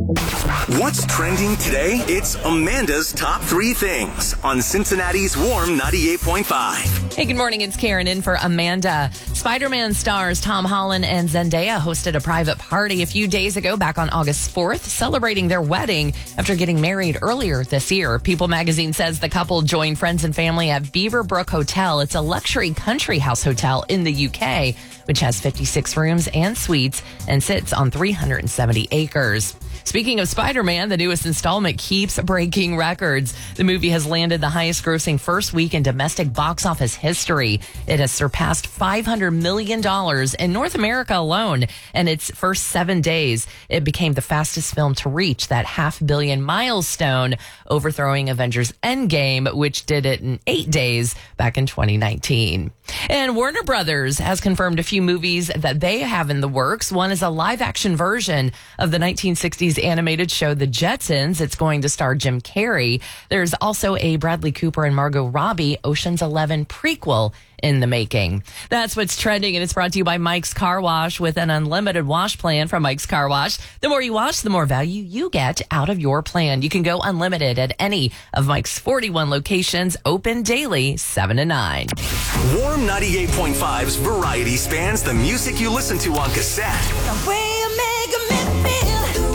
What's trending today? It's Amanda's Top 3 Things on Cincinnati's Warm 98.5. Hey, good morning. It's Karen in for Amanda. Spider-Man stars Tom Holland and Zendaya hosted a private party a few days ago, back on August 4th, celebrating their wedding after getting married earlier this year. People magazine says the couple joined friends and family at Beaverbrook Hotel. It's a luxury country house hotel in the UK, which has 56 rooms and suites and sits on 370 acres. Speaking of Spider-Man, the newest installment keeps breaking records. The movie has landed the highest grossing first week in domestic box office history. It has surpassed $500 million in North America alone. And its first 7 days, it became the fastest film to reach that $500 million milestone, overthrowing Avengers Endgame, which did it in 8 days back in 2019. And Warner Brothers has confirmed a few movies that they have in the works. One is a live-action version of the 1960s animated show The Jetsons. It's going to star Jim Carrey. There's also a Bradley Cooper and Margot Robbie Ocean's 11 prequel in the making. That's what's trending, and it's brought to you by Mike's Car Wash with an unlimited wash plan from Mike's Car Wash. The more you wash, the more value you get out of your plan. You can go unlimited at any of Mike's 41 locations, open daily 7 to 9. Warm 98.5's variety spans the music you listen to on cassette. The way you make me feel.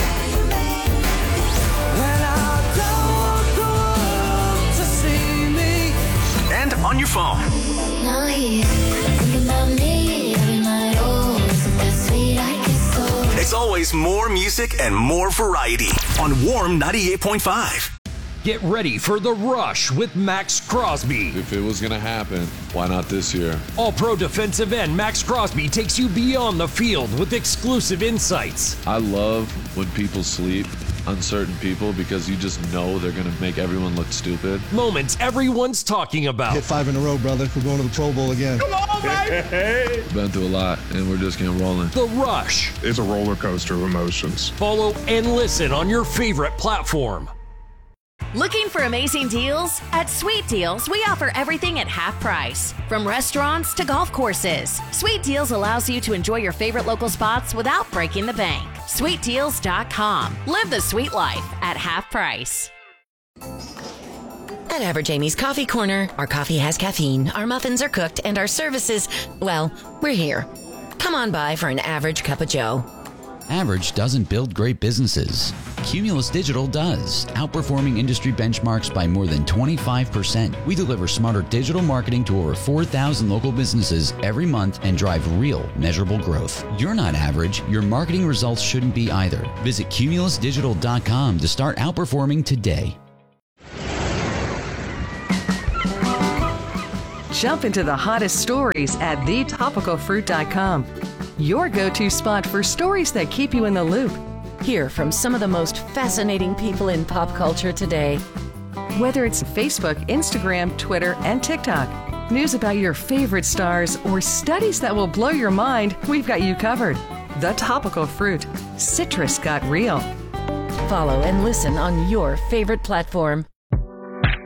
When I don't to see me. And on your phone. Now he's thinking about me every night. Oh, isn't that sweet? I guess so. It's always more music and more variety on Warm 98.5. Get ready for The Rush with Max Crosby. If it was going to happen, why not this year? All-pro defensive end Max Crosby takes you beyond the field with exclusive insights. I love when people sleep on certain people because you just know they're going to make everyone look stupid. Moments everyone's talking about. Hit 5 in a row, brother. We're going to the Pro Bowl again. Come on, baby. We've been through a lot, and we're just getting rolling. The Rush. It's a roller coaster of emotions. Follow and listen on your favorite platform. Looking for amazing deals? At Sweet Deals, we offer everything at half price. From restaurants to golf courses, Sweet Deals allows you to enjoy your favorite local spots without breaking the bank. SweetDeals.com. Live the sweet life at half price. At Average Amy's Coffee Corner, our coffee has caffeine, our muffins are cooked, and our services, well, we're here. Come on by for an average cup of joe. Average doesn't build great businesses. Cumulus Digital does, outperforming industry benchmarks by more than 25%. We deliver smarter digital marketing to over 4,000 local businesses every month and drive real, measurable growth. You're not average. Your marketing results shouldn't be either. Visit cumulusdigital.com to start outperforming today. Jump into the hottest stories at thetopicalfruit.com. Your go-to spot for stories that keep you in the loop. Hear from some of the most fascinating people in pop culture today. Whether it's Facebook, Instagram, Twitter, and TikTok, news about your favorite stars, or studies that will blow your mind, we've got you covered. The Topical Fruit. Citrus got real. Follow and listen on your favorite platform.